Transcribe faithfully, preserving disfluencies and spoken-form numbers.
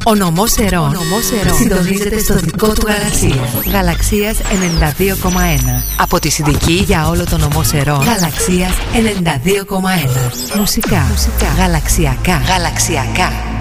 Ο νομός Ερών συντονίζεται στο δικό του Γαλαξία. Γαλαξίας ενενήντα δύο κόμμα ένα. Από τη Συνδική για όλο το νομό Ερών. Γαλαξίας ενενήντα δύο κόμμα ένα. Μουσικά. Μουσικά. Γαλαξιακά. Γαλαξιακά.